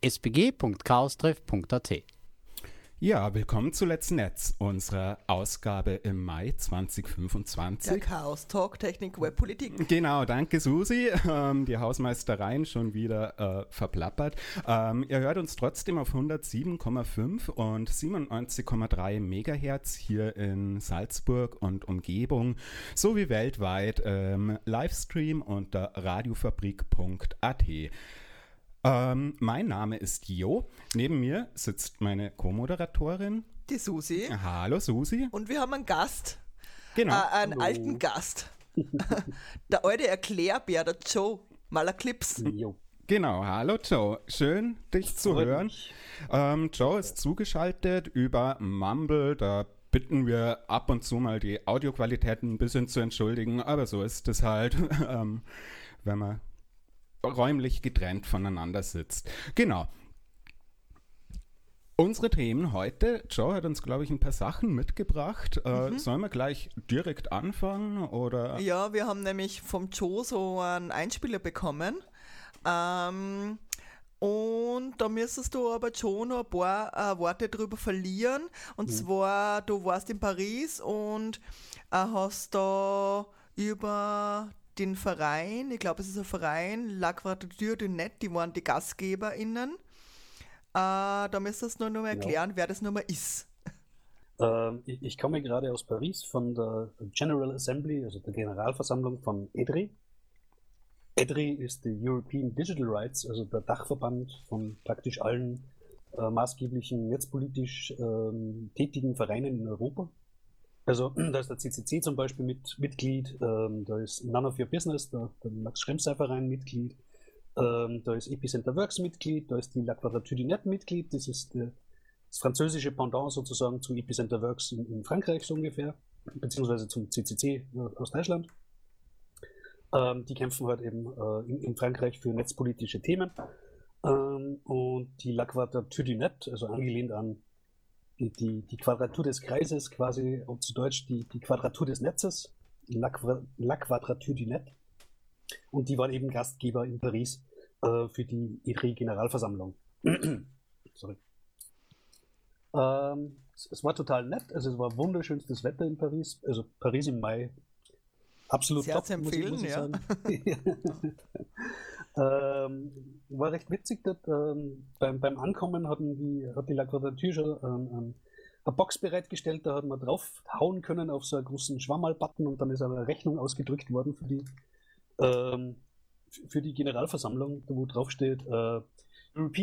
sbg.chaostreff.at. Ja, willkommen zu Let's Netz, unserer Ausgabe im Mai 2025. Der Chaos Talk, Technik, Web, Politik. Genau, danke Susi. Die Hausmeistereien schon wieder verplappert. Ihr hört uns trotzdem auf 107,5 und 97,3 Megahertz hier in Salzburg und Umgebung, sowie weltweit Livestream unter radiofabrik.at. Mein Name ist Jo. Neben mir sitzt meine Co-Moderatorin, Die Susi. Hallo Susi. Und wir haben einen Gast. Genau. Einen alten Gast. Der alte Erklärbär, der Joe Malaclips. Jo. Genau, hallo Joe. Schön, dich zu hören. Joe ist zugeschaltet über Mumble. Da bitten wir ab und zu mal die Audioqualität ein bisschen zu entschuldigen, aber so ist es halt, wenn man räumlich getrennt voneinander sitzt. Genau. Unsere Themen heute, Joe hat uns, glaube ich, ein paar Sachen mitgebracht. Sollen wir gleich direkt anfangen? Oder? Ja, wir haben nämlich vom Joe so einen Einspieler bekommen. Und da müsstest du aber Joe noch ein paar Worte drüber verlieren. Und zwar, du warst in Paris und hast da über den Verein, ich glaube, es ist ein Verein, La Quadrature du Net, die waren die GastgeberInnen. Da müsstest du nur mal erklären, wer das nochmal ist. Ich komme gerade aus Paris von der General Assembly, also der Generalversammlung von EDRI. EDRI ist die European Digital Rights, also der Dachverband von praktisch allen maßgeblichen netzpolitisch tätigen Vereinen in Europa. Also da ist der CCC zum Beispiel Mitglied, da ist None of Your Business, der Max-Schrems-Verein Mitglied, da ist Epicenter Works Mitglied, da ist die La Quadrature du Net Mitglied, das ist das französische Pendant sozusagen zu Epicenter Works in Frankreich so ungefähr, beziehungsweise zum CCC aus Deutschland. Die kämpfen halt eben in Frankreich für netzpolitische Themen. Und die La Quadrature du Net, also angelehnt an die Quadratur des Kreises, quasi und zu Deutsch die Quadratur des Netzes, La Quadrature du Net. Und die waren eben Gastgeber in Paris für die EDRI-Generalversammlung. Sorry. Es war total nett, also es war wunderschönstes Wetter in Paris, also Paris im Mai, absolut sehr top, zu empfehlen, muss ich ja. sagen. War recht witzig, dass, beim Ankommen hat die La Quadrature schon eine Box bereitgestellt, da hat man drauf hauen können auf so einen großen Schwammerl-Button und dann ist eine Rechnung ausgedrückt worden für die Generalversammlung, wo drauf steht European